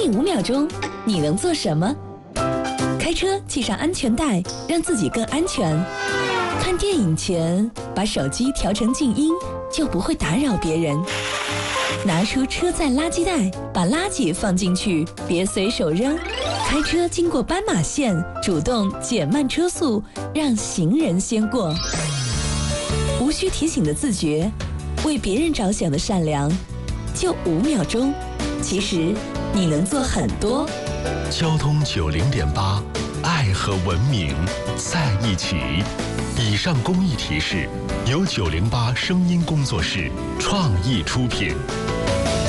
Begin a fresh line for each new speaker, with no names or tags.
5秒钟，你能做什么？开车系上安全带，让自己更安全。看电影前，把手机调成静音，就不会打扰别人。拿出车载垃圾袋，把垃圾放进去，别随手扔。开车经过斑马线，主动减慢车速，让行人先过。无需提醒的自觉，为别人着想的善良，就5秒钟。其实你能做很多。
交通90.8，爱和文明在一起。以上公益提示由908声音工作室创意出品。